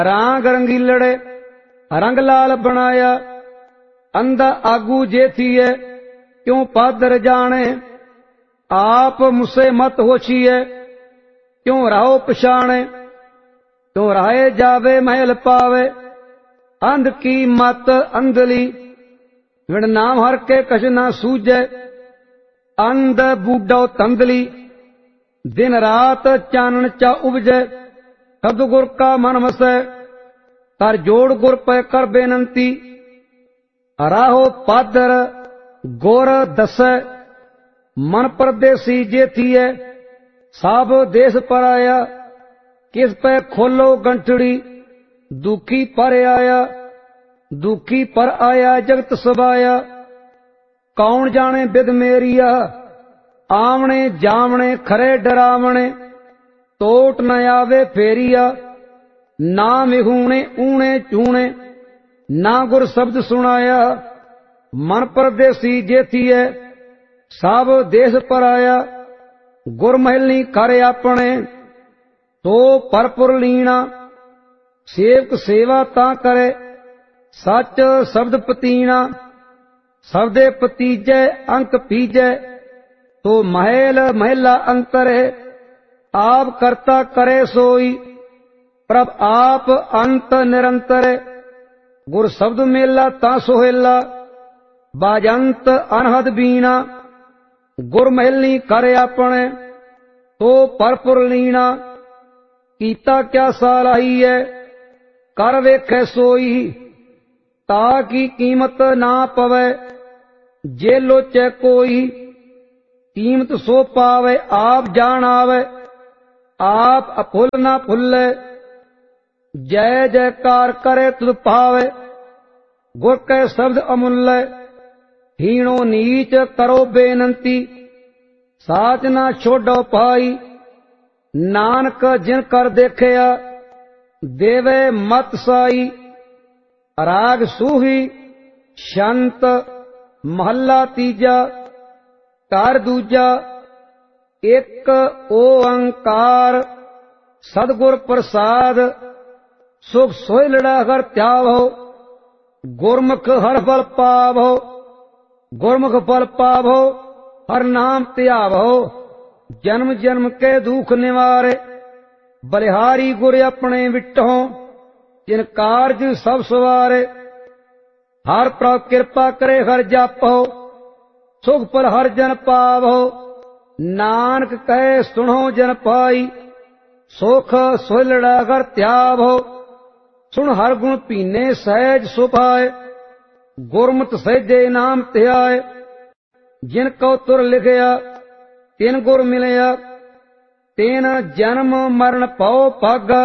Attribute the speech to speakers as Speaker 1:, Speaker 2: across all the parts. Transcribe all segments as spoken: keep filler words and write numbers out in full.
Speaker 1: रांग रंगीलड़े रंग लाल बनाया। अंधा आगू जे थिए क्यों पादर जाने, आप मुसे मत होशिए क्यों राहो पछाणे। क्यों राहे जावे महल पावे, अंध की मत अंधली, विण नाम हर के कछ न सूझे। अंध बूढ़ो तंदली, दिन रात चानन चा उपजे। शब्द गुर का मन मसै, कर जोड़ गुर पे कर बेनंती। राहो पादर गोर दसै, मन परदेसी जे थिए साब देश पर आया। किस पे खोलो गंठड़ी, दुखी पर आया। दुखी पर आया जगत सबाया, कौन जाने बिद मेरिया। आमने जामने खरे डरावने, टोट न आवे फेरिया। ना मिहूणे ऊणे चूणे, ना गुर शब्द सुनाया। मन परदेसी जे थिए साब देश पर आया। गुर महलनी कर अपने, तो परपुर लीना। सेवक सेवा ता करे, सच शब्द पतीना। शब्दे पतीजै अंक पीजै, तो महल महला अंतर है। आप करता करे सोई, प्रभ आप अंत निरंतर। गुर शब्द मेला ता सोहेला, बाजंत अनहद बीना। गुर महलनी करे अपने, तो परपुर लीना। कीता क्या सालाही है, कर वेखे सोई। ताकि कीमत ना पवे, जे लोचे कोई। कीमत सो पावे आप जान आवे, आप अफुल ना फुल्ले। जय जयकार करे तुद पावे, गुर के शब्द अमूल्य। हीणो नीच करो बेनंती, साच ना छोड़ो पाई। नानक जिन कर देखया, देवे मत साई। राग सूही शंत महला तीजा, कार दूजा। एक ओंकार सदगुर प्रसाद, सुख सोहलड़ा हर त्यावो। गुरमुख हर फल पावो, गुरमुख फल पावो हर नाम त्यावो। जन्म जन्म के दुख निवारे, बलिहारी गुर अपने विटो। जिन कारज सब सवारे, हर प्रभ कृपा करे हर जापो। सुख फल हर जन पावो, नानक कहे सुनो जन पाई। सुख सोहलड़ा हर त्यावो, सुन हर गुण पीने सहज सुभाए। गुरमत सहजे नाम त्याय, जिन को तुर लिखया तिन गुर मिलया। तेन जन्म मरण पाओ भागा,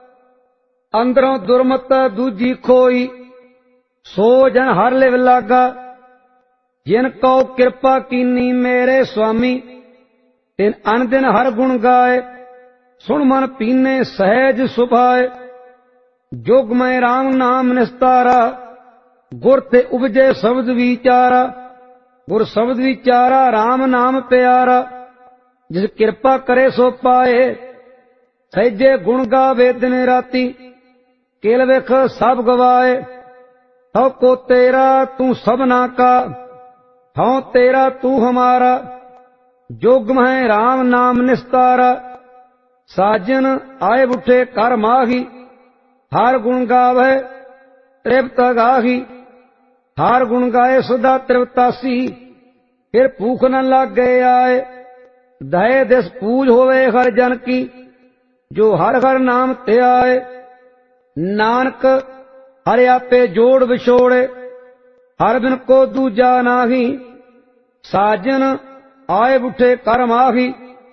Speaker 1: अंदरों दुर्मत दूजी खोई। सो जन हर लिव लागा, जिन को कृपा कीनी मेरे स्वामी। तिन अन दिन हर गुण गाए, सुन मन पीने सहज सुभाए। जोग में राम नाम निस्तारा, गुर ते उपजे शब्द विचारा। गुर शब्द विचारा राम नाम प्यारा, जिस कृपा करे सो पाए। सहजे गुण गावे दिन राती, केल वेख सब गवाए। हौ को तेरा तू सबना का, हौ तेरा तू हमारा। जोग में राम नाम निस्तारा, साजन आए उठे कर माही। हर गुण गावे तृप्त गाही, हर गुण गाए सदा तृप्तासी। फिर भूख न लागे आए, दहे दिस पूज होवे हर जन की। जो हर हर नाम ते आए, नानक हर आपे जोड़ विछोड़े। हर बिन को दूजा नाही, साजन आए उठे कर माही।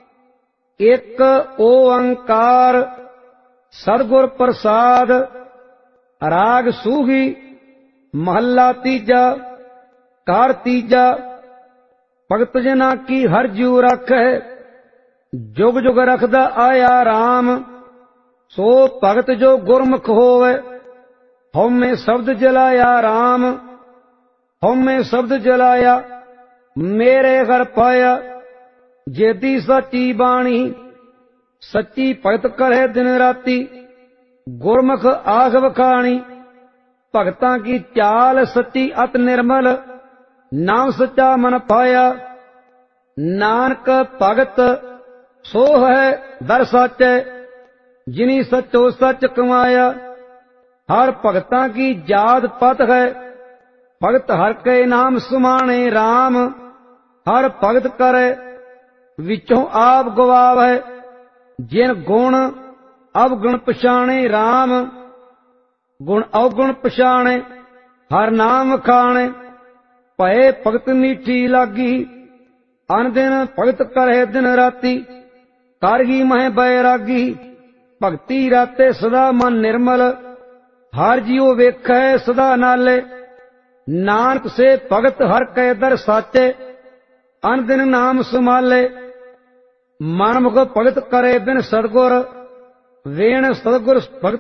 Speaker 1: एक ओंकार सदगुर प्रसाद, राग सूही महला तीजा। कार तीजा, भगत जना की हर जीव रखे। जुग जुग रखदा आया राम, सो भगत जो गुरमुख होवे। हउमैं शब्द जलाया राम, हउमैं शब्द जलाया। मेरे घर पाया, जेदी सच्ची बाणी। सच्ची भगत करे दिन राती, गुरमुख आख बखाणी। भगतां की चाल सच्ची अत निर्मल, नाम सच्चा मन पाया। नानक भगत सो है दर साचै, जिनी सचो सच कमाया। हर भगतां की जात पत है, भगत हर के नाम सुमाने राम। हर भगत करे विचों आप गवावे, जिन गुण अवगुण पछाणे राम। गुण अवगुण पछाणे हर नाम खाणे, भये भगत मीठी लागी। अन दिन भगत करे दिन राती, करगी मह बैरागी। भगती राते सदा मन निर्मल, हर जियो वेखै सदा नाले। नानक से भगत हर कै दर साचे, अन दिन नाम सुमाले। मन मुख भगत करे बिन सतगुर, वेण सतगुर भगत